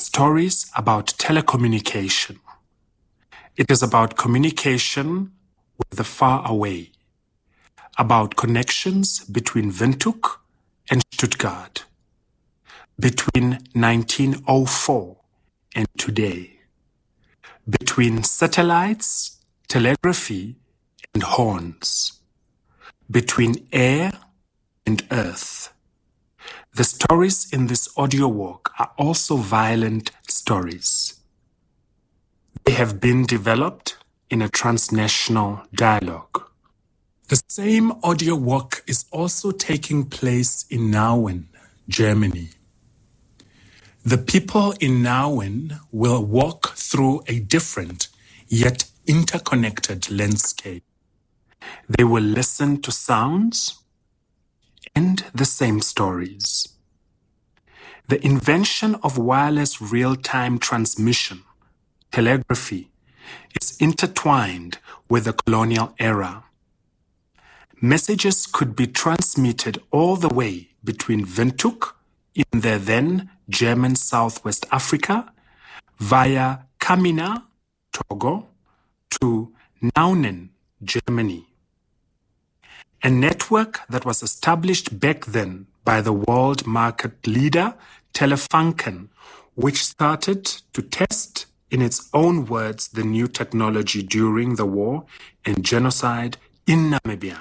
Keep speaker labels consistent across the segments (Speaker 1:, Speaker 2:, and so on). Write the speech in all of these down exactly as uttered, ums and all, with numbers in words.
Speaker 1: stories about telecommunication. It is about communication with the far away, about connections between Windhoek and Stuttgart, between nineteen oh four and today, between satellites, telegraphy, and horns, between air and earth. The stories in this audio walk are also violent stories. They have been developed in a transnational dialogue. The same audio walk is also taking place in Nauen, Germany. The people in Nauen will walk through a different yet interconnected landscape. They will listen to sounds and the same stories. The invention of wireless real-time transmission, telegraphy, is intertwined with the colonial era. Messages could be transmitted all the way between Windhoek in the then German Southwest Africa via Kamina, Togo, to Nauen, Germany. A network that was established back then by the world market leader Telefunken, which started to test, in its own words, the new technology during the war and genocide in Namibia.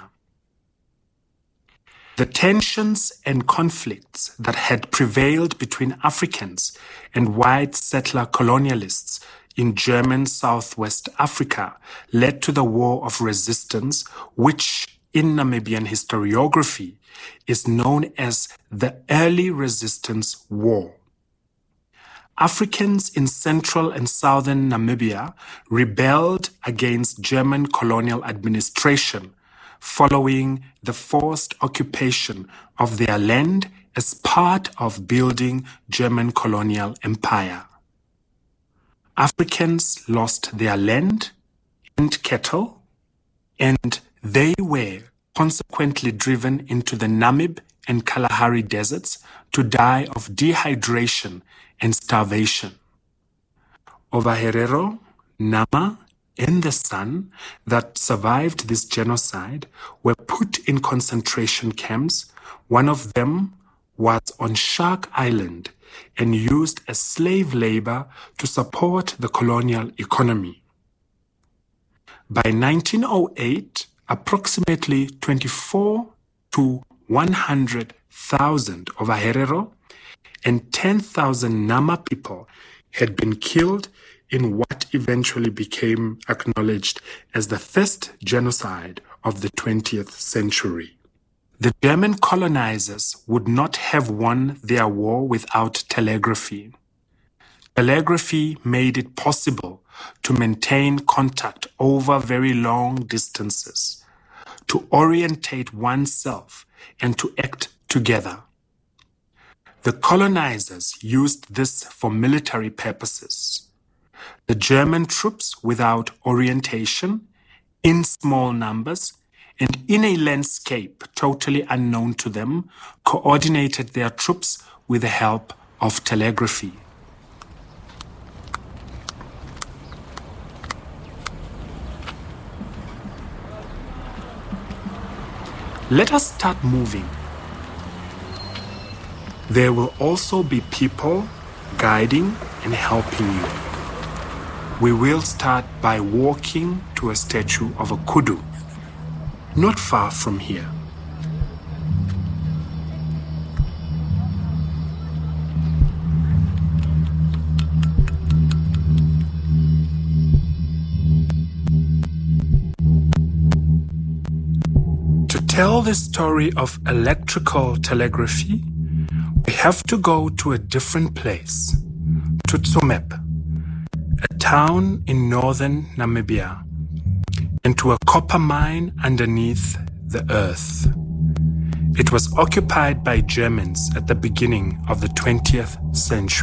Speaker 1: The tensions and conflicts that had prevailed between Africans and white settler colonialists in German Southwest Africa led to the War of Resistance, which in Namibian historiography is known as the Early Resistance War. Africans in central and southern Namibia rebelled against German colonial administration following the forced occupation of their land as part of building German colonial empire. Africans lost their land and cattle, and they were consequently driven into the Namib and Kalahari deserts to die of dehydration and starvation. Ovaherero, Nama, and the San that survived this genocide were put in concentration camps. One of them was on Shark Island and used as slave labor to support the colonial economy. By nineteen oh eight, approximately twenty-four to one hundred thousand Ovaherero and ten thousand Nama people had been killed in what eventually became acknowledged as the first genocide of the twentieth century. The German colonizers would not have won their war without telegraphy. Telegraphy made it possible to maintain contact over very long distances, to orientate oneself and to act together. The colonizers used this for military purposes. The German troops without orientation, in small numbers, and in a landscape totally unknown to them, coordinated their troops with the help of telegraphy. Let us start moving. There will also be people guiding and helping you. We will start by walking to a statue of a kudu, not far from here. To tell the story of electrical telegraphy, we have to go to a different place, to Tsumeb, a town in northern Namibia, and to a copper mine underneath the earth. It was occupied by Germans at the beginning of the twentieth century.